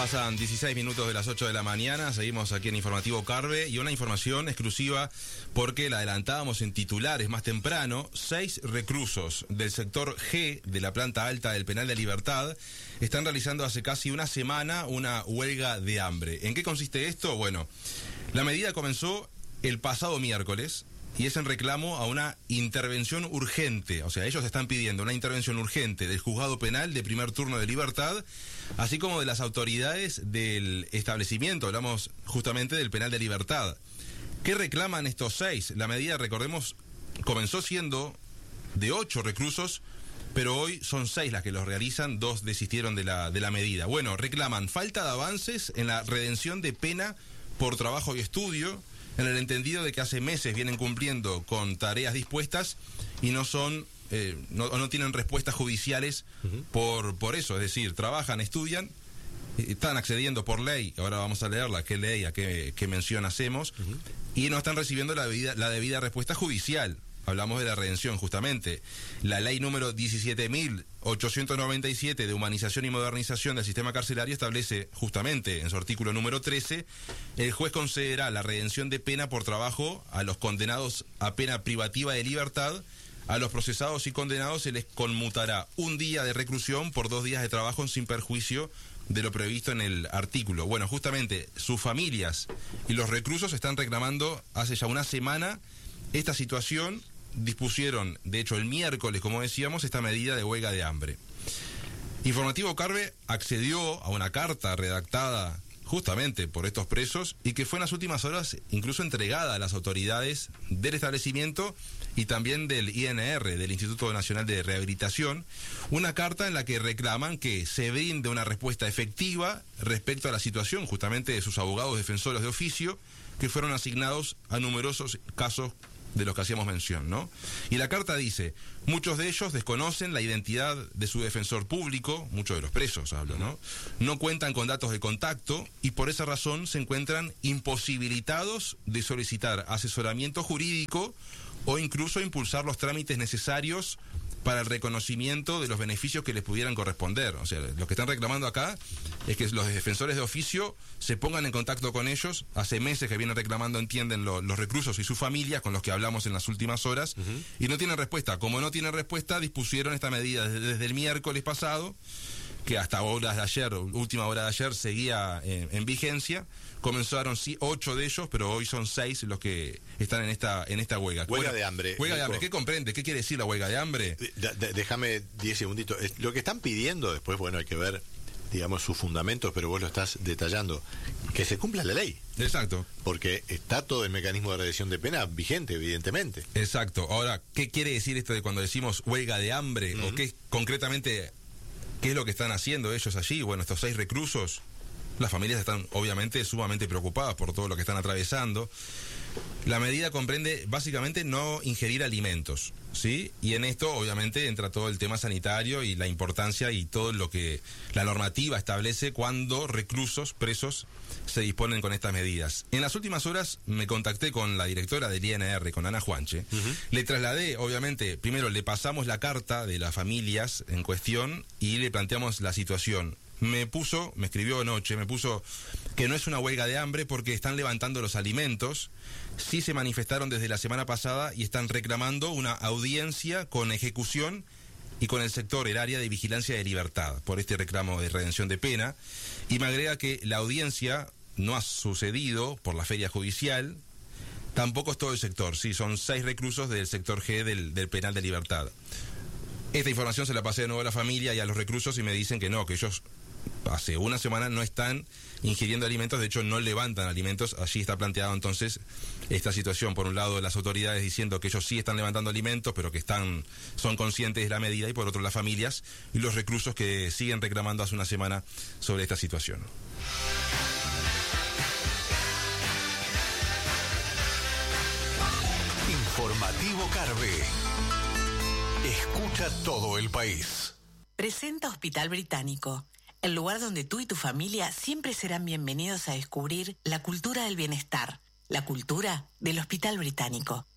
Pasan 16 minutos de las 8 de la mañana, seguimos aquí en Informativo Carve y una información exclusiva porque la adelantábamos en titulares más temprano. 6 reclusos del sector G de la planta alta del Penal de Libertad están realizando hace casi una semana una huelga de hambre. ¿En qué consiste esto? Bueno, la medida comenzó el pasado miércoles y es en reclamo a una intervención urgente. O sea, ellos están pidiendo una intervención urgente del juzgado penal de primer turno de Libertad, así como de las autoridades del establecimiento. Hablamos justamente del Penal de Libertad. ¿Qué reclaman estos 6? La medida, recordemos, comenzó siendo de 8 reclusos, pero hoy son 6 las que los realizan, 2 desistieron de la medida. Bueno, reclaman falta de avances en la redención de pena por trabajo y estudio, en el entendido de que hace meses vienen cumpliendo con tareas dispuestas y no son no tienen respuestas judiciales por eso. Es decir, trabajan, estudian, están accediendo por ley, ahora vamos a leerla, qué ley, a qué mención hacemos, y no están recibiendo la debida respuesta judicial. Hablamos de la redención, justamente. La ley número 17.897 de humanización y modernización del sistema carcelario establece, justamente en su artículo número 13, el juez concederá la redención de pena por trabajo a los condenados a pena privativa de libertad. A los procesados y condenados se les conmutará un día de reclusión por 2 días de trabajo sin perjuicio de lo previsto en el artículo. Bueno, justamente sus familias y los reclusos están reclamando hace ya una semana esta situación. Dispusieron, de hecho el miércoles, como decíamos, esta medida de huelga de hambre. Informativo Carve accedió a una carta redactada justamente por estos presos y que fue en las últimas horas incluso entregada a las autoridades del establecimiento y también del INR, del Instituto Nacional de Rehabilitación, una carta en la que reclaman que se brinde una respuesta efectiva respecto a la situación justamente de sus abogados defensores de oficio que fueron asignados a numerosos casos de los que hacíamos mención, ¿no? Y la carta dice: muchos de ellos desconocen la identidad de su defensor público, muchos de los presos hablo, ¿no? No cuentan con datos de contacto y por esa razón se encuentran imposibilitados de solicitar asesoramiento jurídico o incluso impulsar los trámites necesarios para el reconocimiento de los beneficios que les pudieran corresponder. O sea, lo que están reclamando acá es que los defensores de oficio se pongan en contacto con ellos. Hace meses que vienen reclamando, entienden, los reclusos y sus familias con los que hablamos en las últimas horas, y no tienen respuesta. Como no tienen respuesta, dispusieron esta medida desde el miércoles pasado, que hasta horas de ayer, última hora de ayer, seguía en vigencia. Comenzaron 8 de ellos, pero hoy son 6 los que están en esta huelga. Huelga de hambre. Huelga de hambre. ¿Qué comprende? ¿Qué quiere decir la huelga de hambre? Déjame 10 segunditos. Lo que están pidiendo, después, bueno, hay que ver, digamos, sus fundamentos, pero vos lo estás detallando, que se cumpla la ley. Exacto. Porque está todo el mecanismo de redención de pena vigente, evidentemente. Exacto. Ahora, ¿qué quiere decir esto de cuando decimos huelga de hambre? ¿O qué concretamente, qué es lo que están haciendo ellos allí? Bueno, estos 6 reclusos, las familias están obviamente sumamente preocupadas por todo lo que están atravesando. La medida comprende básicamente no ingerir alimentos, ¿sí? Y en esto obviamente entra todo el tema sanitario y la importancia y todo lo que la normativa establece cuando reclusos, presos, se disponen con estas medidas. En las últimas horas me contacté con la directora del INR, con Ana Juanche. Le trasladé, obviamente, primero le pasamos la carta de las familias en cuestión y le planteamos la situación. Me escribió anoche, me puso que no es una huelga de hambre porque están levantando los alimentos. Sí se manifestaron desde la semana pasada y están reclamando una audiencia con ejecución y con el sector, el área de vigilancia de libertad, por este reclamo de redención de pena. Y me agrega que la audiencia no ha sucedido por la feria judicial, tampoco es todo el sector, sí, son 6 reclusos del sector G del Penal de Libertad. Esta información se la pasé de nuevo a la familia y a los reclusos y me dicen que no, que ellos hace una semana no están ingiriendo alimentos, de hecho no levantan alimentos. Allí está planteado entonces esta situación, por un lado las autoridades diciendo que ellos sí están levantando alimentos, pero que son conscientes de la medida, y por otro las familias y los reclusos que siguen reclamando hace una semana sobre esta situación. Informativo Carve. Escucha todo el país. Presenta Hospital Británico, el lugar donde tú y tu familia siempre serán bienvenidos a descubrir la cultura del bienestar, la cultura del Hospital Británico.